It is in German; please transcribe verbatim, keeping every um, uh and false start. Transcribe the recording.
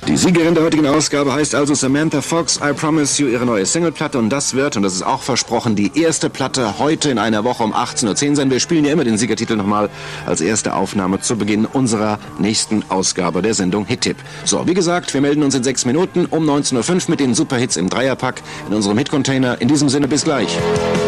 Die Siegerin der heutigen Ausgabe heißt also Samantha Fox, I Promise You, ihre neue Singleplatte. Und das wird, und das ist auch versprochen, die erste Platte heute in einer Woche um achtzehn Uhr zehn sein. Wir spielen ja immer den Siegertitel nochmal als erste Aufnahme zu Beginn unserer nächsten Ausgabe der Sendung Hit-Tipp. So, wie gesagt, wir melden uns in sechs Minuten um neunzehn Uhr fünf mit den Superhits im Dreierpack in unserem Hit-Container. In diesem Sinne, bis gleich.